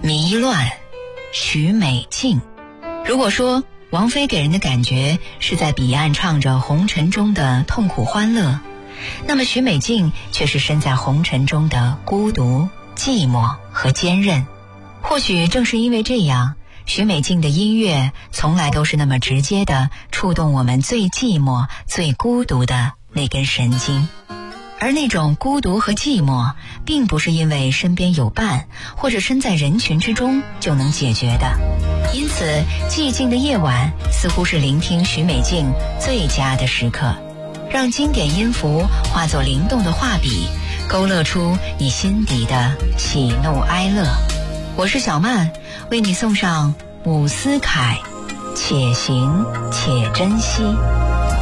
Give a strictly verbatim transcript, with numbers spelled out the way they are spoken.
迷乱，许美静。如果说王菲给人的感觉是在彼岸唱着红尘中的痛苦欢乐，那么许美静却是身在红尘中的孤独、寂寞和坚韧。或许正是因为这样，许美静的音乐从来都是那么直接地触动我们最寂寞、最孤独的那根神经。而那种孤独和寂寞，并不是因为身边有伴或者身在人群之中就能解决的。因此，寂静的夜晚似乎是聆听许美静最佳的时刻，让经典音符化作灵动的画笔，勾勒出你心底的喜怒哀乐。我是小曼，为你送上伍思凯，且行且珍惜。